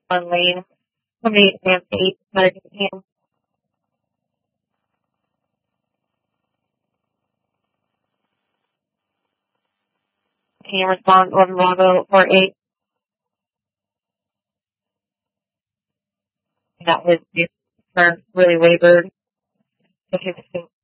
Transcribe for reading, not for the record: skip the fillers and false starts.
one lane. Somebody advanced 8, medic in hand. Can you respond 11 Bravo 48? That was the turn really wavered.